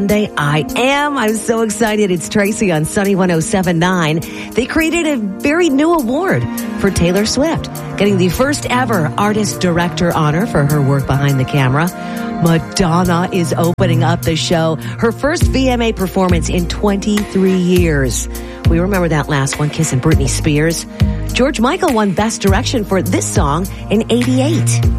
I am. I'm so excited. It's Tracy on Sunny 107.9. They created a very new award for Taylor Swift, getting the first ever Artist Director honor for her work behind the camera. Madonna is opening up the show, her first VMA performance in 23 years. We remember that last one, kissing Britney Spears. George Michael won Best Direction for this song in 88.